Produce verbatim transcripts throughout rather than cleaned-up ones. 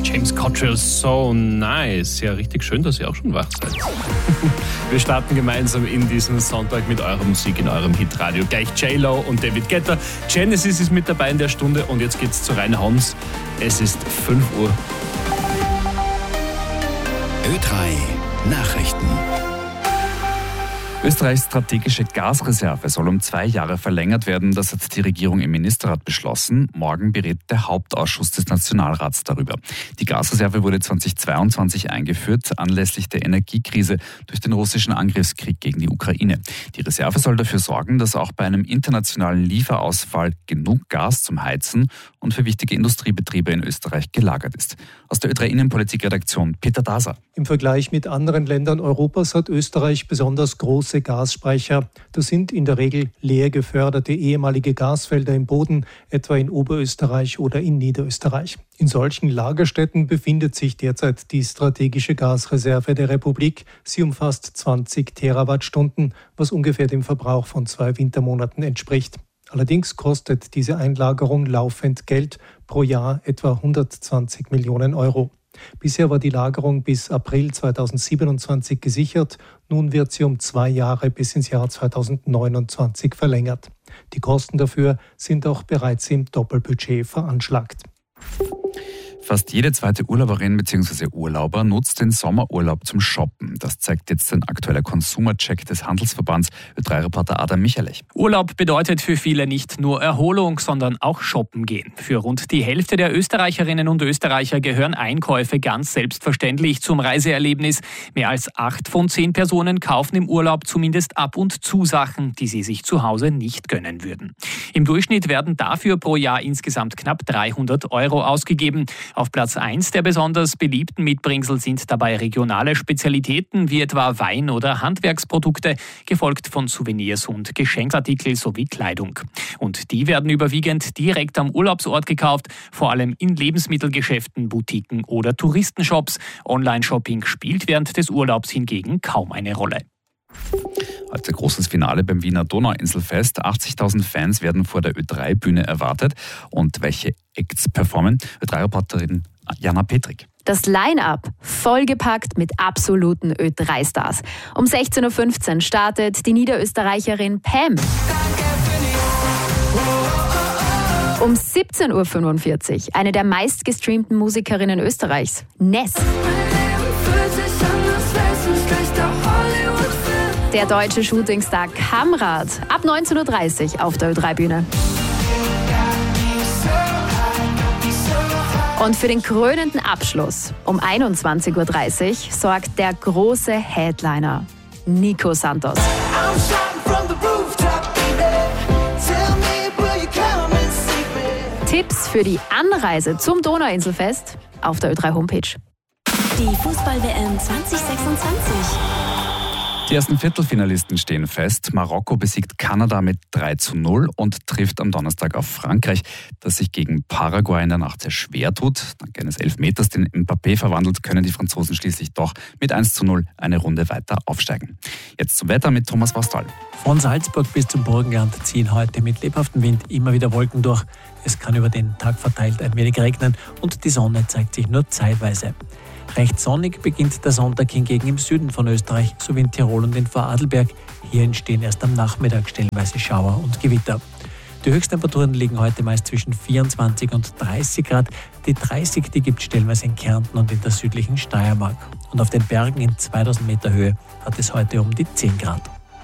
James Cottrell, So Nice. Ja, richtig schön, dass ihr auch schon wach seid. Wir starten gemeinsam in diesen Sonntag mit eurer Musik in eurem Hitradio. Gleich J-Lo und David Guetta. Genesis ist mit dabei in der Stunde und jetzt geht's zu Rainer Hons. Es ist fünf Uhr. Ö drei Nachrichten. Österreichs strategische Gasreserve soll um zwei Jahre verlängert werden. Das hat die Regierung im Ministerrat beschlossen. Morgen berät der Hauptausschuss des Nationalrats darüber. Die Gasreserve wurde zweitausendzweiundzwanzig eingeführt, anlässlich der Energiekrise durch den russischen Angriffskrieg gegen die Ukraine. Die Reserve soll dafür sorgen, dass auch bei einem internationalen Lieferausfall genug Gas zum Heizen und für wichtige Industriebetriebe in Österreich gelagert ist. Aus der Ö drei Innenpolitik-Redaktion Peter Daser. Im Vergleich mit anderen Ländern Europas hat Österreich besonders große Gasspeicher. Das sind in der Regel leer geförderte ehemalige Gasfelder im Boden, etwa in Oberösterreich oder in Niederösterreich. In solchen Lagerstätten befindet sich derzeit die strategische Gasreserve der Republik. Sie umfasst zwanzig Terawattstunden, was ungefähr dem Verbrauch von zwei Wintermonaten entspricht. Allerdings kostet diese Einlagerung laufend Geld, pro Jahr etwa hundertzwanzig Millionen Euro. Bisher war die Lagerung bis April zweitausendsiebenundzwanzig gesichert. Nun wird sie um zwei Jahre bis ins Jahr zweitausendneunundzwanzig verlängert. Die Kosten dafür sind auch bereits im Doppelbudget veranschlagt. Fast jede zweite Urlauberin bzw. Urlauber nutzt den Sommerurlaub zum Shoppen. Das zeigt jetzt ein aktueller Consumer-Check des Handelsverbands. Ö drei Reporter Adam Michalich. Urlaub bedeutet für viele nicht nur Erholung, sondern auch shoppen gehen. Für rund die Hälfte der Österreicherinnen und Österreicher gehören Einkäufe ganz selbstverständlich zum Reiseerlebnis. Mehr als acht von zehn Personen kaufen im Urlaub zumindest ab und zu Sachen, die sie sich zu Hause nicht gönnen würden. Im Durchschnitt werden dafür pro Jahr insgesamt knapp dreihundert Euro ausgegeben. Auf Platz eins der besonders beliebten Mitbringsel sind dabei regionale Spezialitäten wie etwa Wein oder Handwerksprodukte, gefolgt von Souvenirs und Geschenksartikel sowie Kleidung. Und die werden überwiegend direkt am Urlaubsort gekauft, vor allem in Lebensmittelgeschäften, Boutiquen oder Touristenshops. Online-Shopping spielt während des Urlaubs hingegen kaum eine Rolle. Heute großes Finale beim Wiener Donauinselfest. achtzigtausend Fans werden vor der Ö drei Bühne erwartet. Und welche Acts performen? Ö drei Reporterin Jana Petrik. Das Line-Up vollgepackt mit absoluten Ö drei Stars. Um sechzehn Uhr fünfzehn startet die Niederösterreicherin Pam. Um siebzehn Uhr fünfundvierzig eine der meistgestreamten Musikerinnen Österreichs, Ness. Der deutsche Shootingstar Kamrat ab neunzehn Uhr dreißig auf der Ö drei Bühne. Und für den krönenden Abschluss um einundzwanzig Uhr dreißig sorgt der große Headliner Nico Santos. Tipps für die Anreise zum Donauinselfest auf der Ö drei Homepage. Die Fußball-W M zwanzig sechsundzwanzig. Die ersten Viertelfinalisten stehen fest. Marokko besiegt Kanada mit drei zu null und trifft am Donnerstag auf Frankreich, das sich gegen Paraguay in der Nacht sehr schwer tut. Dank eines Elfmeters, den Mbappé verwandelt, können die Franzosen schließlich doch mit eins zu null eine Runde weiter aufsteigen. Jetzt zum Wetter mit Thomas Wastal. Von Salzburg bis zum Burgenland ziehen heute mit lebhaftem Wind immer wieder Wolken durch. Es kann über den Tag verteilt ein wenig regnen und die Sonne zeigt sich nur zeitweise. Recht sonnig beginnt der Sonntag hingegen im Süden von Österreich sowie in Tirol und in Vorarlberg. Hier entstehen erst am Nachmittag stellenweise Schauer und Gewitter. Die Höchsttemperaturen liegen heute meist zwischen vierundzwanzig und dreißig Grad. Die dreißig, die gibt es stellenweise in Kärnten und in der südlichen Steiermark. Und auf den Bergen in zweitausend Meter Höhe hat es heute um die zehn Grad.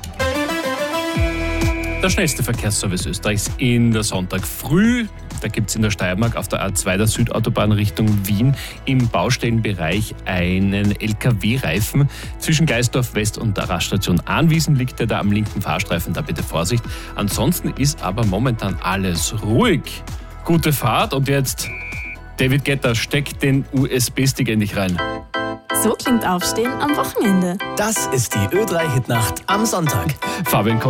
Der schnellste Verkehrsservice Österreichs in der Sonntag früh. Da gibt es in der Steiermark auf der A zwei der Südautobahn Richtung Wien im Baustellenbereich einen L K W-Reifen. Zwischen Gleisdorf West und der Raststation Anwiesen liegt er da am linken Fahrstreifen, da bitte Vorsicht. Ansonsten ist aber momentan alles ruhig. Gute Fahrt und jetzt David Guetta steckt den U S B-Stick endlich rein. So klingt Aufstehen am Wochenende. Das ist die Ö drei Hitnacht am Sonntag. Fabian